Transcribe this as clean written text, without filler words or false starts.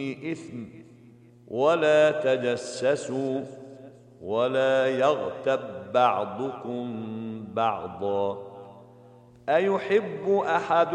إثم ولا تجسسوا ولا يغتب بعضكم بعضا. أيحب أحد